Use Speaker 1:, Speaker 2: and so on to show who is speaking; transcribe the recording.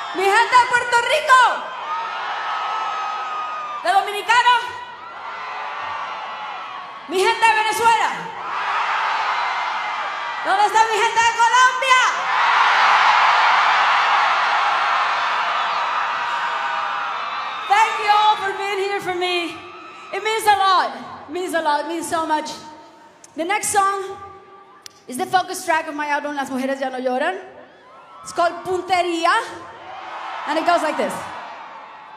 Speaker 1: Mi gente de Puerto Rico. De Dominicano. Mi gente de Venezuela. ¿Dónde está mi gente de Colombia? Thank you all for being here for me. It means a lot. It means a lot. It means so much. The next song is the focus track of my album, Las Mujeres Ya No Lloran. It's called Puntería, and it goes like this.